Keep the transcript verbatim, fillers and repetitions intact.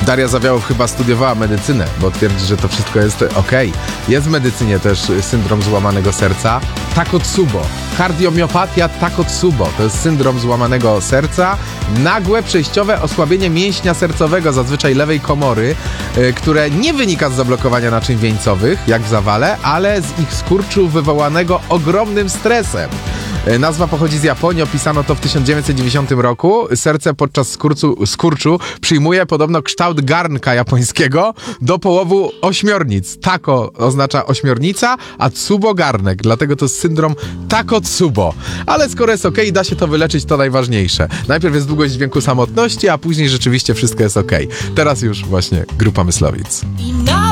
Daria Zawiałow chyba studiowała medycynę, bo twierdzi, że to wszystko jest okej. Okay. Jest w medycynie też syndrom złamanego serca. Takotsubo. Kardiomiopatia Takotsubo. To jest syndrom złamanego serca. Nagłe, przejściowe osłabienie mięśnia sercowego, zazwyczaj lewej komory, yy, które nie wynika z zablokowania naczyń wieńcowych, jak w zawale, ale z ich skurczu wywołanego ogromnym stresem. Nazwa pochodzi z Japonii, opisano to w tysiąc dziewięćset dziewięćdziesiątym roku. Serce podczas skurczu, skurczu przyjmuje podobno kształt garnka japońskiego do połowu ośmiornic. Tako oznacza ośmiornica, a tsubo garnek, dlatego to jest syndrom Takotsubo. Ale skoro jest okej, da się to wyleczyć, to najważniejsze. Najpierw jest długość dźwięku samotności, a później rzeczywiście wszystko jest okej. Teraz już właśnie Grupa Myslowic.